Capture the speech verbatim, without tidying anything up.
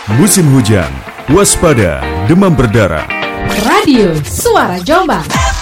Musim hujan, waspada demam berdarah. Radio Suara Jombang.